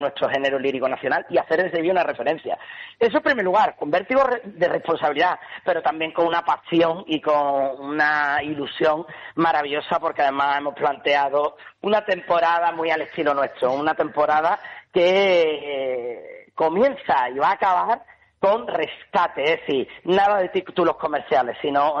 nuestro género lírico nacional y hacer de Sevilla una referencia. Eso en primer lugar, con vértigo de responsabilidad, pero también con una pasión y con una ilusión maravillosa, porque además hemos planteado una temporada muy al estilo nuestro, una temporada que comienza y va a acabar con rescate, es decir, nada de títulos comerciales, sino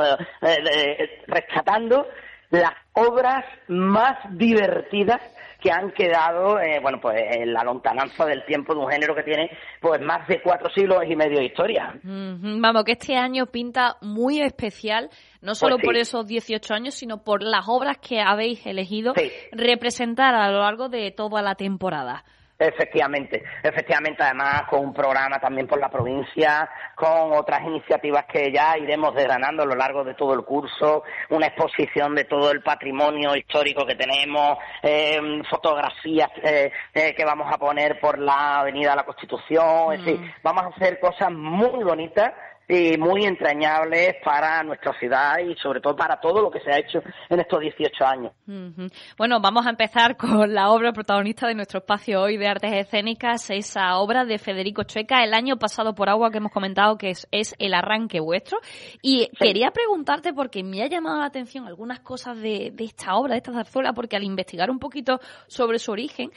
rescatando las obras más divertidas que han quedado, en la lontananza del tiempo de un género que tiene pues más de 4 siglos y medio de historia. Vamos, que este año pinta muy especial, no solo por esos 18 años, sino por las obras que habéis elegido representar a lo largo de toda la temporada. Efectivamente, además con un programa también por la provincia, con otras iniciativas que ya iremos desgranando a lo largo de todo el curso, una exposición de todo el patrimonio histórico que tenemos, fotografías que vamos a poner por la Avenida de la Constitución, es decir, vamos a hacer cosas muy bonitas y muy entrañables para nuestra ciudad y sobre todo para todo lo que se ha hecho en estos 18 años. Bueno, vamos a empezar con la obra protagonista de nuestro espacio hoy de Artes Escénicas, esa obra de Federico Chueca, El año pasado por agua, que hemos comentado que es el arranque vuestro. Y quería preguntarte, porque me ha llamado la atención algunas cosas de esta obra, de esta zarzuela, porque al investigar un poquito sobre su origen,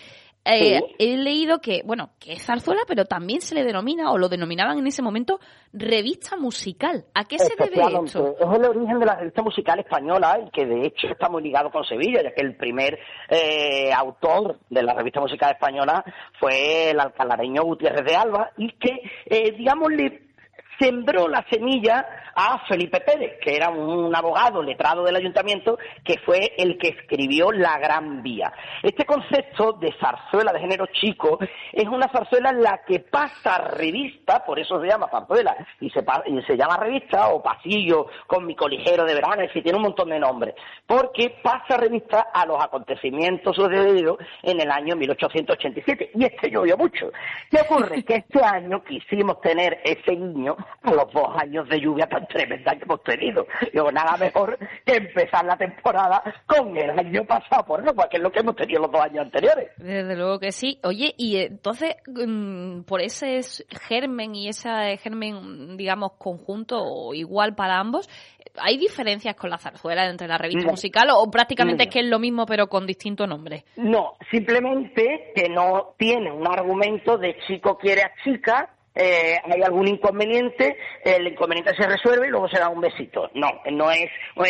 he leído que es zarzuela, pero también se le denomina, o lo denominaban en ese momento, revista musical. ¿A qué se debe esto? Es el origen de la revista musical española, y que de hecho está muy ligado con Sevilla, ya que el primer autor de la revista musical española fue el alcalareño Gutiérrez de Alba, y que, le sembró la semilla a Felipe Pérez, que era un abogado letrado del ayuntamiento, que fue el que escribió La Gran Vía. Este concepto de zarzuela de género chico es una zarzuela en la que pasa revista, por eso se llama zarzuela, y se llama revista o pasillo con mi coligero de verano, es decir, tiene un montón de nombres, porque pasa revista a los acontecimientos sucedidos en el año 1887, y llovió mucho. ¿Qué ocurre? Que este año quisimos tener ese guiño a los 2 años de lluvia tan tremenda que hemos tenido. Digo, nada mejor que empezar la temporada con el año pasado por agua, que es lo que hemos tenido los 2 años anteriores. Desde luego que sí. Oye, y entonces, por ese germen y ese germen, digamos, conjunto o igual para ambos, ¿hay diferencias con la zarzuela entre la revista musical o prácticamente es que es lo mismo pero con distinto nombre? No, simplemente que no tiene un argumento de chico quiere a chica, hay algún inconveniente, el inconveniente se resuelve y luego se da un besito. No es,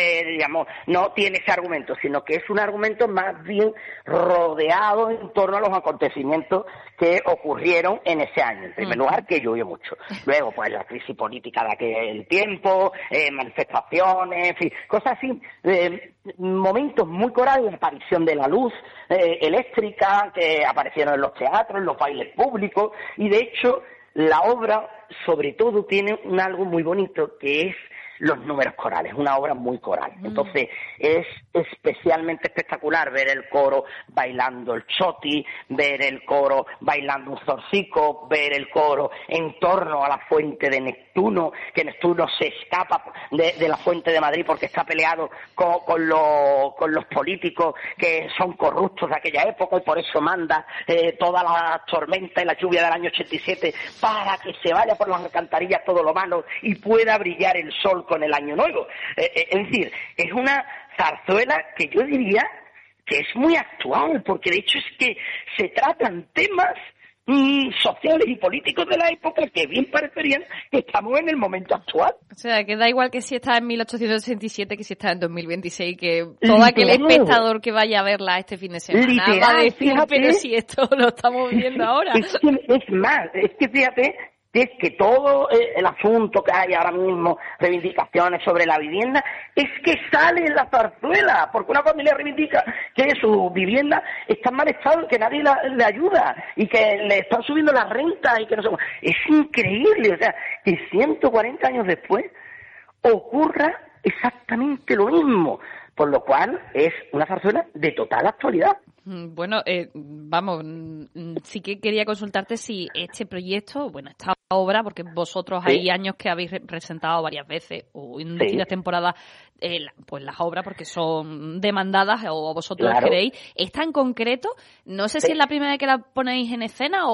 no tiene ese argumento, sino que es un argumento más bien rodeado en torno a los acontecimientos que ocurrieron en ese año. En primer lugar, que llovió mucho. Luego, pues la crisis política de aquel tiempo, manifestaciones, en fin, cosas así, momentos muy corales, la aparición de la luz eléctrica que aparecieron en los teatros, en los bailes públicos, y de hecho la obra, sobre todo, tiene algo muy bonito, que es los números corales, una obra muy coral. Entonces, es especialmente espectacular ver el coro bailando el choti, ver el coro bailando un zorcico, ver el coro en torno a la fuente de Neptuno, que Neptuno se escapa de la fuente de Madrid porque está peleado con los políticos que son corruptos de aquella época, y por eso manda toda la tormenta y la lluvia del año 87 para que se vaya por las alcantarillas todo lo malo y pueda brillar el sol con el año nuevo. Es decir, es una zarzuela que yo diría que es muy actual, porque de hecho es que se tratan temas sociales y políticos de la época que bien parecerían que estamos en el momento actual. O sea, que da igual que si está en 1867 que si está en 2026, que todo aquel espectador que vaya a verla este fin de semana va a decir, pero si esto lo estamos viendo ahora. Es que fíjate es que todo el asunto que hay ahora mismo, reivindicaciones sobre la vivienda, es que sale en la zarzuela, porque una familia reivindica que su vivienda está en mal estado, que nadie le ayuda, y que le están subiendo las rentas, y que no sé. Es increíble, o sea, que 140 años después ocurra exactamente lo mismo, por lo cual es una zarzuela de total actualidad. Bueno, vamos, sí que quería consultarte si este proyecto, bueno, esta obra, porque vosotros hay años que habéis presentado varias veces o en distintas temporadas pues las obras porque son demandadas o vosotros queréis. ¿Esta en concreto? No sé si es la primera vez que la ponéis en escena